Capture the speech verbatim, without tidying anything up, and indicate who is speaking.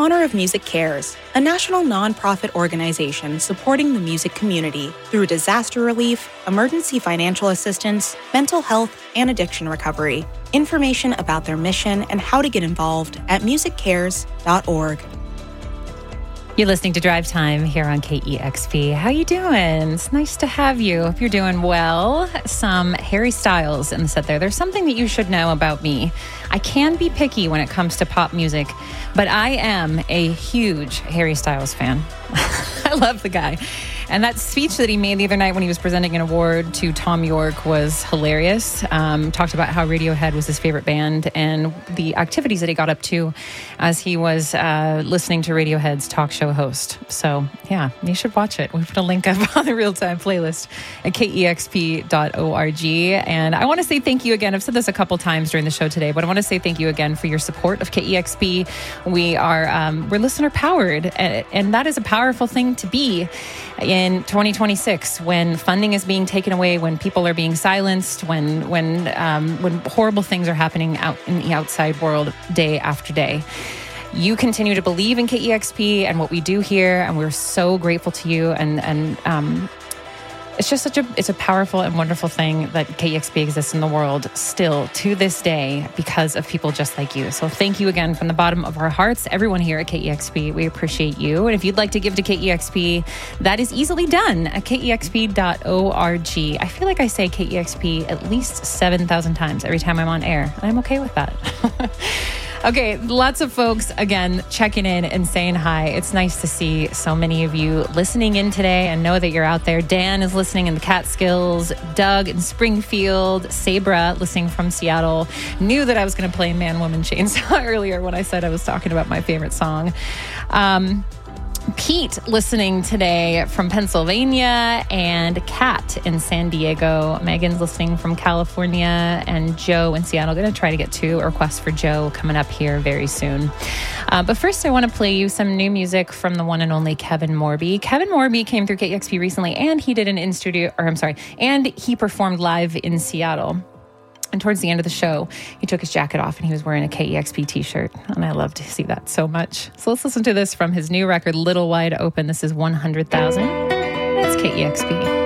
Speaker 1: honor of Music Cares, a national nonprofit organization supporting the music community through disaster relief, emergency financial assistance, mental health, and addiction recovery. Information about their mission and how to get involved at music cares dot org.
Speaker 2: You're listening to Drive Time here on K E X P. How you doing? It's nice to have you. Hope you're doing well. Some Harry Styles in the set there. There's something that you should know about me. I can be picky when it comes to pop music, but I am a huge Harry Styles fan. I love the guy. And that speech that he made the other night when he was presenting an award to Tom York was hilarious. Um, talked about how Radiohead was his favorite band and the activities that he got up to as he was uh, listening to Radiohead's talk show host. So, yeah, you should watch it. We put a link up on the real-time playlist at K E X P dot org. And I want to say thank you again. I've said this a couple times during the show today, but I want to say thank you again for your support of K E X P. We are, um, we're listener-powered, and, and that is a powerful thing to be in twenty twenty-six, when funding is being taken away, when people are being silenced, when when um, when horrible things are happening out in the outside world day after day. You continue to believe in K E X P and what we do here, and we're so grateful to you. And and um, it's just such a it's a powerful and wonderful thing that K E X P exists in the world still to this day because of people just like you. So thank you again from the bottom of our hearts, everyone here at K E X P. We appreciate you. And if you'd like to give to K E X P, that is easily done at K E X P dot org. I feel like I say K E X P at least seven thousand times every time I'm on air, and I'm okay with that. Okay, lots of folks, again, checking in and saying hi. It's nice to see so many of you listening in today and know that you're out there. Dan is listening in the Catskills, Doug in Springfield, Sabra listening from Seattle. Knew that I was going to play Man, Woman, Chainsaw earlier when I said I was talking about my favorite song. Um... Pete listening today from Pennsylvania, and Kat in San Diego. Megan's listening from California, and Joe in Seattle. Going to try to get two requests for Joe coming up here very soon. Uh, but first, I want to play you some new music from the one and only Kevin Morby. Kevin Morby came through K E X P recently, and he did an in-studio, or I'm sorry, and he performed live in Seattle. And towards the end of the show, he took his jacket off and he was wearing a K E X P t-shirt. And I love to see that so much. So let's listen to this from his new record, Little Wide Open. This is one hundred thousand. That's K E X P.